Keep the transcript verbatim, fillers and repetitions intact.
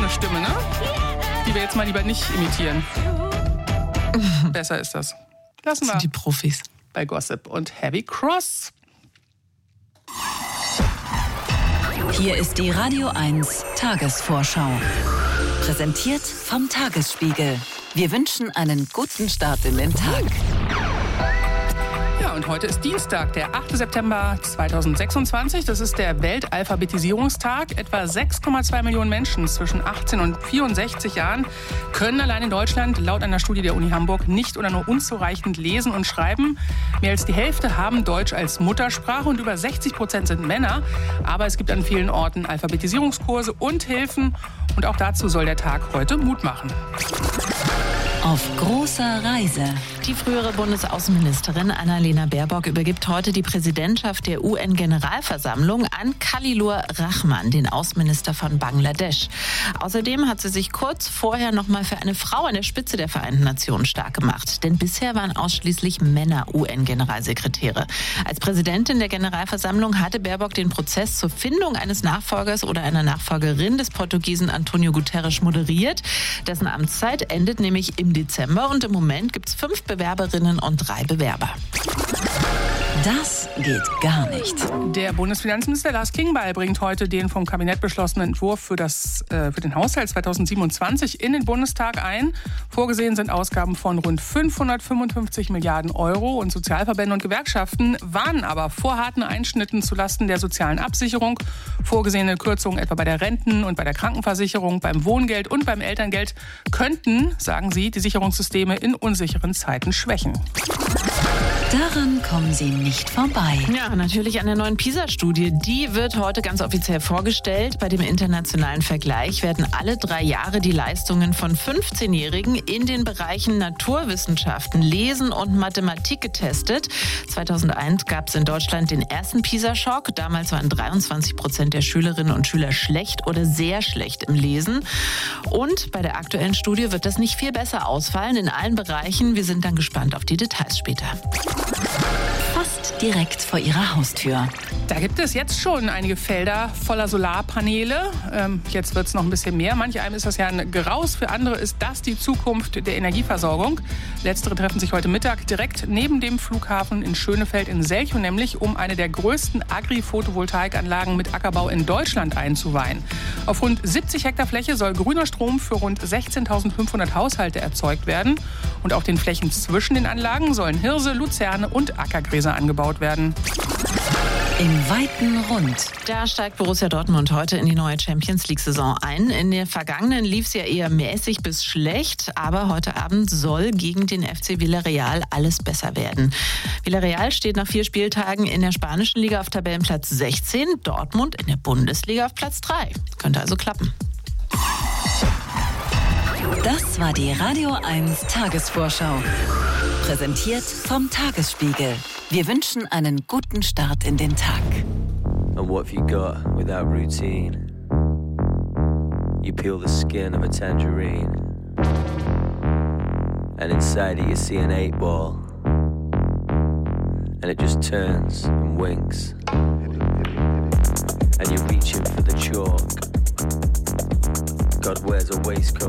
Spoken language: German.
Stimme, ne? Die wir jetzt mal lieber nicht imitieren. Besser ist das. Lassen wir das sind die Profis. Bei Gossip und Heavy Cross. Hier ist die Radio eins Tagesvorschau. Präsentiert vom Tagesspiegel. Wir wünschen einen guten Start in den Tag. Ja, und heute ist Dienstag, der achte September zweitausendsechsundzwanzig. Das ist der Weltalphabetisierungstag. Etwa sechs Komma zwei Millionen Menschen zwischen achtzehn und vierundsechzig Jahren können allein in Deutschland laut einer Studie der Uni Hamburg nicht oder nur unzureichend lesen und schreiben. Mehr als die Hälfte haben Deutsch als Muttersprache und über sechzig Prozent sind Männer. Aber es gibt an vielen Orten Alphabetisierungskurse und Hilfen. Und auch dazu soll der Tag heute Mut machen. Auf großer Reise. Die frühere Bundesaußenministerin Annalena Baerbock übergibt heute die Präsidentschaft der U N-Generalversammlung an Khalilur Rahman, den Außenminister von Bangladesch. Außerdem hat sie sich kurz vorher noch mal für eine Frau an der Spitze der Vereinten Nationen stark gemacht. Denn bisher waren ausschließlich Männer U N-Generalsekretäre. Als Präsidentin der Generalversammlung hatte Baerbock den Prozess zur Findung eines Nachfolgers oder einer Nachfolgerin des Portugiesen Antonio Guterres moderiert. Dessen Amtszeit endet nämlich im Dezember und im Moment gibt es fünf Bewerberinnen und drei Bewerber. Das geht gar nicht. Der Bundesfinanzminister Lars Klingbeil bringt heute den vom Kabinett beschlossenen Entwurf für, das, äh, für den Haushalt zweitausendsiebenundzwanzig in den Bundestag ein. Vorgesehen sind Ausgaben von rund fünfhundertfünfundfünfzig Milliarden Euro. Und Sozialverbände und Gewerkschaften warnen aber vor harten Einschnitten zulasten der sozialen Absicherung. Vorgesehene Kürzungen etwa bei der Renten- und bei der Krankenversicherung, beim Wohngeld und beim Elterngeld könnten, sagen sie, die Sicherungssysteme in unsicheren Zeiten schwächen. Daran kommen Sie nicht vorbei. Ja, natürlich an der neuen PISA-Studie. Die wird heute ganz offiziell vorgestellt. Bei dem internationalen Vergleich werden alle drei Jahre die Leistungen von fünfzehnjährigen in den Bereichen Naturwissenschaften, Lesen und Mathematik getestet. zweitausendeins gab es in Deutschland den ersten PISA-Schock. Damals waren dreiundzwanzig Prozent der Schülerinnen und Schüler schlecht oder sehr schlecht im Lesen. Und bei der aktuellen Studie wird das nicht viel besser ausfallen in allen Bereichen. Wir sind dann gespannt auf die Details später. Fast direkt vor Ihrer Haustür. Da gibt es jetzt schon einige Felder voller Solarpaneele. Ähm, jetzt wird es noch ein bisschen mehr. Manch einem ist das ja ein Graus, für andere ist das die Zukunft der Energieversorgung. Letztere treffen sich heute Mittag direkt neben dem Flughafen in Schönefeld in Selchow, nämlich um eine der größten Agri-Photovoltaikanlagen mit Ackerbau in Deutschland einzuweihen. Auf rund siebzig Hektar Fläche soll grüner Strom für rund sechzehntausendfünfhundert Haushalte erzeugt werden. Und auf den Flächen zwischen den Anlagen sollen Hirse, Luzerne und Ackergräser angebaut werden. Im weiten Rund. Da steigt Borussia Dortmund heute in die neue Champions-League-Saison ein. In der vergangenen lief es ja eher mäßig bis schlecht, aber heute Abend soll gegen den F C Villarreal alles besser werden. Villarreal steht nach vier Spieltagen in der spanischen Liga auf Tabellenplatz sechzehn, Dortmund in der Bundesliga auf Platz drei. Könnte also klappen. Das war die Radio eins Tagesvorschau. Präsentiert vom Tagesspiegel. Wir wünschen einen guten Start in den Tag. And what have you got without routine? You peel the skin of a tangerine, and inside it you see an eight ball, and it just turns and winks, and you're reaching for the chalk. God wears a waistcoat